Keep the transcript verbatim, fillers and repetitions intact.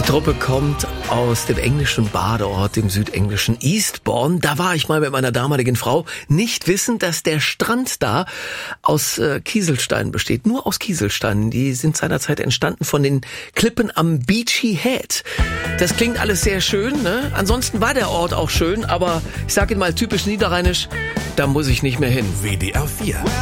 Truppe kommt aus dem englischen Badeort, dem südenglischen Eastbourne. Da war ich mal mit meiner damaligen Frau, nicht wissend, dass der Strand da aus äh, Kieselsteinen besteht. Nur aus Kieselsteinen. Die sind seinerzeit entstanden von den Klippen am Beachy Head. Das klingt alles sehr schön, ne? Ansonsten war der Ort auch schön, aber ich sage Ihnen mal typisch niederrheinisch, da muss ich nicht mehr hin. W D R vier